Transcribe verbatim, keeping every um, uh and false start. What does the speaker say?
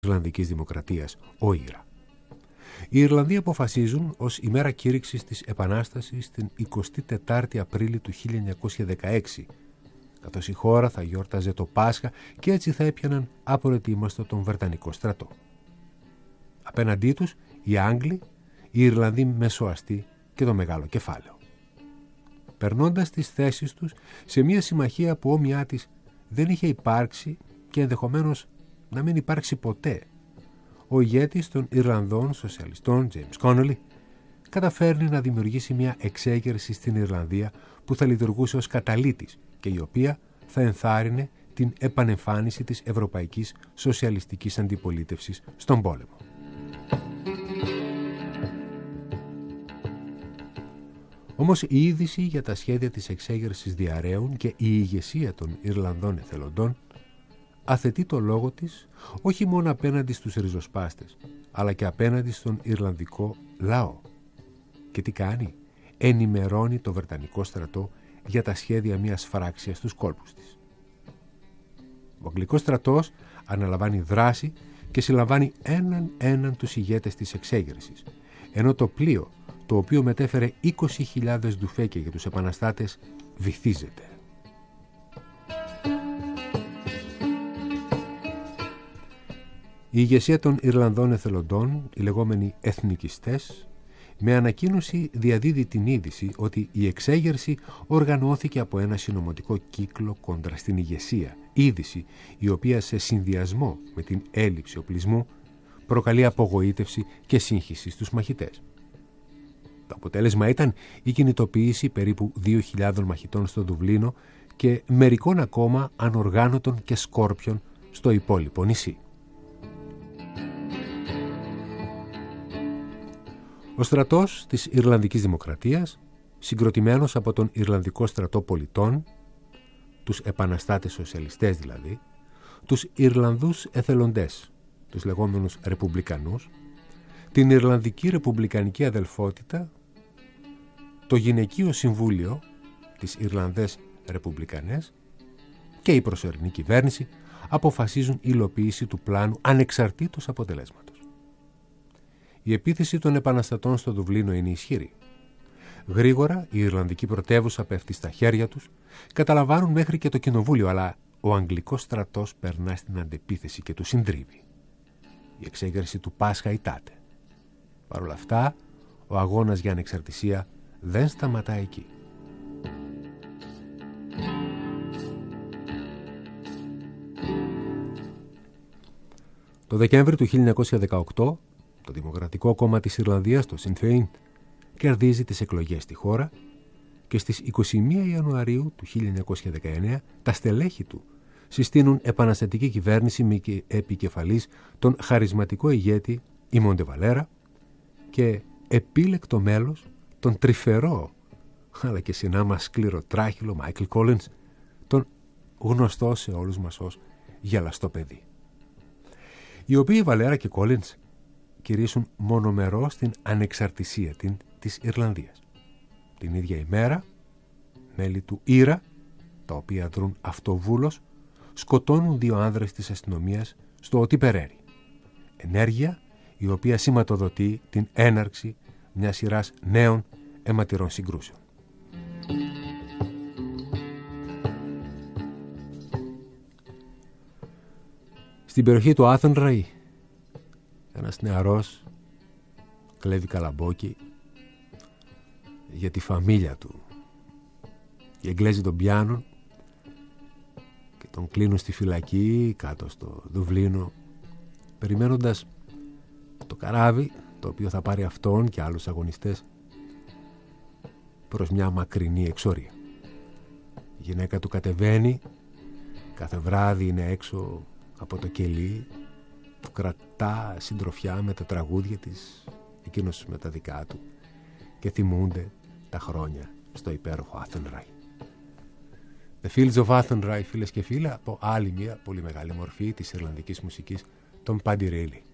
Ιρλανδικής Δημοκρατίας, ο Ήρα. Οι Ιρλανδοί αποφασίζουν ως ημέρα κήρυξης της Επανάστασης την εικοστή τετάρτη Απρίλη του χίλια εννιακόσια δεκαέξι, καθώς η χώρα θα γιόρταζε το Πάσχα και έτσι θα έπιαναν απροετοίμαστο τον Βρετανικό στρατό. Απέναντί τους οι Άγγλοι, οι Ιρλανδοί μεσοαστοί και το μεγάλο κεφάλαιο. Περνώντας τις θέσεις τους σε μια συμμαχία που όμοιά της δεν είχε υπάρξει και ενδεχομένως να μην υπάρξει ποτέ, ο ηγέτης των Ιρλανδών σοσιαλιστών, James Connolly, καταφέρνει να δημιουργήσει μια εξέγερση στην Ιρλανδία που θα λειτουργούσε ως καταλύτης και η οποία θα ενθάρρυνε την επανεμφάνιση της ευρωπαϊκής σοσιαλιστικής αντιπολίτευσης στον πόλεμο. Όμως η είδηση για τα σχέδια της εξέγερσης διαρρέουν και η ηγεσία των Ιρλανδών εθελοντών αθετεί το λόγο της όχι μόνο απέναντι στους ριζοσπάστες, αλλά και απέναντι στον Ιρλανδικό λαό. Και τι κάνει? Ενημερώνει το Βρετανικό στρατό για τα σχέδια μιας φράξιας στους κόλπους της. Ο Αγγλικός στρατός αναλαμβάνει δράση και συλλαμβάνει έναν έναν τους ηγέτες της εξέγερσης, ενώ το πλοίο, το οποίο μετέφερε είκοσι χιλιάδες ντουφέκια για τους επαναστάτες, βυθίζεται. Η ηγεσία των Ιρλανδών εθελοντών, οι λεγόμενοι εθνικιστές, με ανακοίνωση διαδίδει την είδηση ότι η εξέγερση οργανώθηκε από ένα συνωμοτικό κύκλο κόντρα στην ηγεσία, είδηση η οποία σε συνδυασμό με την έλλειψη οπλισμού προκαλεί απογοήτευση και σύγχυση στους μαχητές. Το αποτέλεσμα ήταν η κινητοποίηση περίπου δύο χιλιάδες μαχητών στο Δουβλίνο και μερικών ακόμα ανοργάνωτων και σκόρπιων στο υπόλοιπο νησί. Ο στρατός της Ιρλανδικής Δημοκρατίας, συγκροτημένος από τον Ιρλανδικό στρατό πολιτών, τους επαναστάτες σοσιαλιστές δηλαδή, τους Ιρλανδούς εθελοντές, τους λεγόμενους ρεπουμπλικανούς, την Ιρλανδική Ρεπουμπλικανική Αδελφότητα, το Γυναικείο Συμβούλιο, τις Ιρλανδές Ρεπουμπλικανές και η προσωρινή κυβέρνηση αποφασίζουν υλοποίηση του πλάνου ανεξαρτήτως αποτελέσματος. Η επίθεση των επαναστατών στο Δουβλίνο είναι ισχυρή. Γρήγορα η Ιρλανδική πρωτεύουσα πέφτει στα χέρια τους, καταλαμβάνουν μέχρι και το κοινοβούλιο, αλλά ο Αγγλικός στρατός περνά στην αντεπίθεση και του συντρίβει. Η εξέγερση του Πάσχα ητάται. Παρ' όλα αυτά, ο αγώνας για ανεξαρτησία δεν σταματά εκεί. Το Δεκέμβρη του χίλια εννιακόσια δεκαοκτώ, το Δημοκρατικό Κόμμα της Ιρλανδίας, το Sinn Féin, κερδίζει τις εκλογές στη χώρα και στις εικοστή πρώτη Ιανουαρίου του χίλια εννιακόσια δεκαεννέα τα στελέχη του συστήνουν επαναστατική κυβέρνηση με επικεφαλής τον χαρισματικό ηγέτη Ήμοντε Βαλέρα και επίλεκτο μέλος τον τρυφερό αλλά και συνάμα σκληροτράχυλο Μάικλ Κόλινς, τον γνωστό σε όλους μας ως γελαστό παιδί. Οι οποίοι Βαλέρα και Κόλινς κηρύσσουν μονομερώς την ανεξαρτησία την, της Ιρλανδίας. Την ίδια ημέρα, μέλη του Ήρα, τα οποία δρουν αυτοβούλος, σκοτώνουν δύο άνδρες της αστυνομίας στο Οτιπερέρι. Ενέργεια η οποία σηματοδοτεί την έναρξη μιας σειράς νέων αιματηρών συγκρούσεων. Στην περιοχή του Άθενραη, ένας νεαρός κλέβει καλαμπόκι για τη φαμίλια του. Οι Εγγλέζοι τον πιάνουν και τον κλείνουν στη φυλακή κάτω στο Δουβλίνο, περιμένοντας το καράβι το οποίο θα πάρει αυτόν και άλλους αγωνιστές προς μια μακρινή εξορία. Η γυναίκα του κατεβαίνει, κάθε βράδυ είναι έξω από το κελί, που κρατά συντροφιά με τα τραγούδια της, εκείνος με τα δικά του, και θυμούνται τα χρόνια στο υπέροχο Athenry. The Fields of Athenry, φίλες και φίλοι, από άλλη μια πολύ μεγάλη μορφή της Ιρλανδικής μουσικής, τον Paddy Reilly.